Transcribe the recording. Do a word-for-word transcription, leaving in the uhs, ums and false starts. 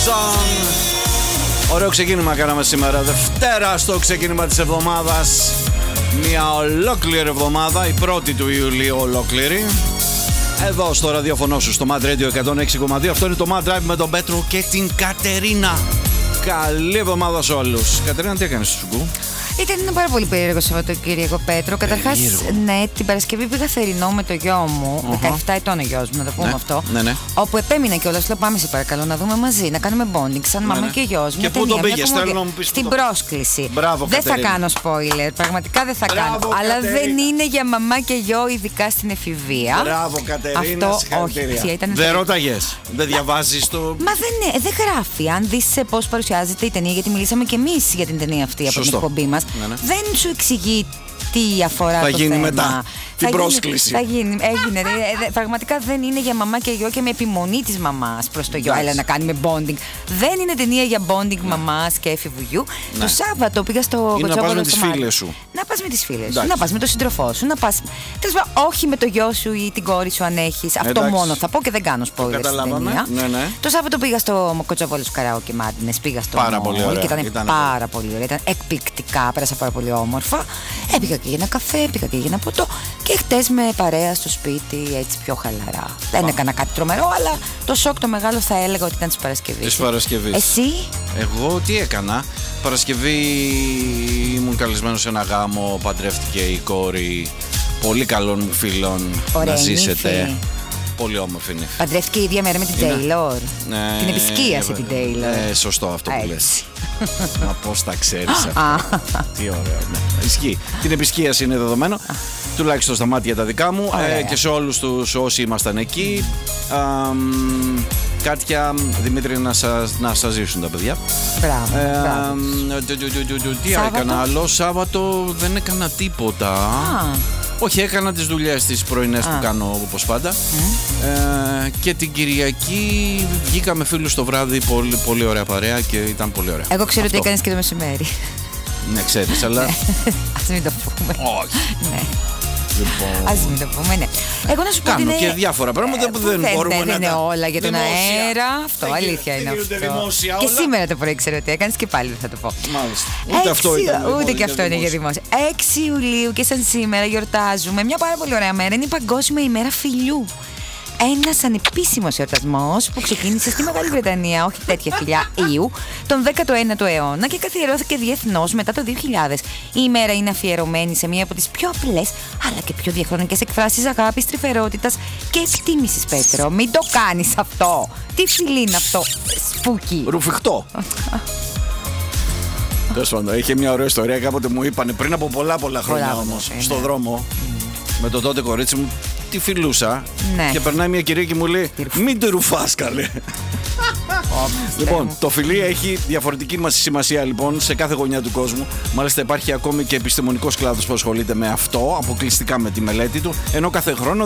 Ωραίο ξεκίνημα κάναμε σήμερα. Δευτέρα στο ξεκίνημα της εβδομάδας. Μια ολόκληρη εβδομάδα, η πρώτη του Ιουλίου ολόκληρη. Εδώ στο ραδιόφωνο σου, στο Mad Radio εκατόν έξι κόμμα δύο. Αυτό είναι το Mad Drive με τον Πέτρο και την Κατερίνα. Καλή εβδομάδα σε όλους. Κατερίνα, τι έκανες στο Σουγκού? Ήταν ένα πάρα πολύ περίεργο Σαββατοκύριακο, Πέτρο. Καταρχάς, ναι, την Παρασκευή πήγα θερινό με το γιο μου. Uh-huh. δεκαεπτά ετών ο γιος μου, να το πούμε ναι, αυτό. Ναι, ναι. Όπου επέμεινα κιόλας, λέω πάμε σε παρακαλώ να δούμε μαζί, να κάνουμε bonding σαν ναι, μαμά ναι. και γιος. Και πού το πήγες, θέλω να μου πεις. Στην πρόσκληση. Μπράβο, δεν Κατερίνα. θα κάνω spoiler, πραγματικά δεν θα Μπράβο, κάνω. Αλλά Κατερίνα. δεν είναι για μαμά και γιο, ειδικά στην εφηβεία. Μπράβο, Κατερίνα. Αυτό όχι. Δεν ρώταγες, δεν διαβάζεις το. Μα δεν, δεν γράφει. Αν δεις πώς παρουσιάζεται η ταινία, γιατί μιλήσαμε κι εμείς για την ταινία αυτή από την εκπομπή μας. Ναι, ναι. Δεν σου εξηγεί τι αφορά θα το γίνει θέμα. μετά την θα πρόσκληση. Γίνει, θα γίνει, έγινε. ε, ε, πραγματικά δεν είναι για μαμά και γιο και με επιμονή της μαμάς προς το γιο. Έλα να κάνουμε bonding. Δεν είναι ταινία για bonding ναι. μαμάς και έφηβου γιου. Ναι. Το Σάββατο πήγα στο Κοτσόβολο. Να πας με τις φίλες σου. Να πας με τις φίλες σου. Να πας με τον σύντροφό σου. Να πας. Τέλος πάντων, όχι με το γιο σου ή την κόρη σου αν έχεις. Αυτό εντάξει. Μόνο θα πω και δεν κάνω spoilers στην ταινία. Ναι, ναι. Το Σάββατο πήγα στο Κοτσόβολο Καράοκε Μάντινες. Πήγα στο πάρα πολύ ωραία. Και ήταν, ήταν πάρα πολύ ωραία. Ήταν εκπληκτικά. Πέρασα πάρα πολύ όμορφα. Έπηγα και για ένα καφέ, πήγα και για ένα ποτό. Και χτες με παρέα στο σπίτι, έτσι πιο χαλαρά. Δεν έκανα κάτι τρομερό, αλλά το σοκ το μεγάλο θα έλεγα ότι ήταν της Παρασκευής. Της Παρασκευής. Εσύ? Εγώ τι έκανα? Παρασκευή ήμουν καλεσμένος σε ένα γάμο, παντρεύτηκε η κόρη πολύ καλών μου φίλων. Ωραία, να ζήσετε. Νύφη. Πολύ όμορφη νύφη. Παντρεύτηκε η ίδια μέρα με την Τέιλορ. Ναι, την επισκίασε ε, την Τέιλορ. Ναι, σωστό αυτό που λες. Μα πώς τα ξέρεις αυτά. Τι ωραίο. Ναι. Ισχύει. Την επισκίαση είναι δεδομένο. Τουλάχιστον στα μάτια τα δικά μου ε, και σε όλους τους όσοι ήμασταν εκεί. Α, Κάτια, Δημήτρη, να σας, να σας ζήσουν τα παιδιά. Μπράβο, ε, μπράβο. Τι έκανα άλλο? Σάββατο δεν έκανα τίποτα. Α. Όχι, έκανα τις δουλειές τις πρωινές που κάνω όπως πάντα. Mm. Ε, και την Κυριακή βγήκα με φίλους το βράδυ, πολύ, πολύ ωραία παρέα και ήταν πολύ ωραία. Εγώ ξέρω ότι έκανες και το μεσημέρι. Ναι, ξέρεις, αλλά... Ας μην το πούμε. Όχι. Ναι. Λοιπόν... Ας μην το πούμε, ναι. Εγώ να σου πω κάνω είναι... και διάφορα πράγματα που δεν δεν, μπορούμε δεν να είναι τα... όλα για τον δημόσια. αέρα. Αυτό, δεν αλήθεια είναι αυτό. Δημόσια, και όλα. σήμερα το πρωί ξέρω ότι έκανες και πάλι δεν θα το πω. Μάλιστα. Ούτε έξι, αυτό ήταν. Ούτε δημόσια, και αυτό είναι για δημόσια. έξι Ιουλίου και σαν σήμερα γιορτάζουμε μια πάρα πολύ ωραία μέρα. Είναι η Παγκόσμια ημέρα φιλιού. Ένας ανεπίσημος εορτασμός που ξεκίνησε στη Μεγάλη Βρετανία, όχι τέτοια φιλιά ιου, τον δέκατο ένατο αιώνα και καθιερώθηκε διεθνώς μετά το δύο χιλιάδες. Η ημέρα είναι αφιερωμένη σε μία από τις πιο απλές αλλά και πιο διαχρονικές εκφράσεις αγάπης, τρυφερότητας και εκτίμησης, Πέτρο. Μην το κάνεις αυτό. Τι φιλί είναι αυτό, σπούκι. Ρουφιχτό. Τέλος πάντων, είχε μια ωραία ιστορία. Κάποτε μου είπανε πριν από πολλά πολλά χρόνια όμως, στον δρόμο, με το τότε κορίτσι μου, τη φιλούσα. Ναι. Και περνάει μια κυρία και μου λέει: μην τη ρουφάς, καλέ. Λοιπόν, το φιλί έχει διαφορετική σημασία λοιπόν σε κάθε γωνιά του κόσμου. Μάλιστα, υπάρχει ακόμη και επιστημονικός κλάδος που ασχολείται με αυτό, αποκλειστικά με τη μελέτη του. Ενώ κάθε χρόνο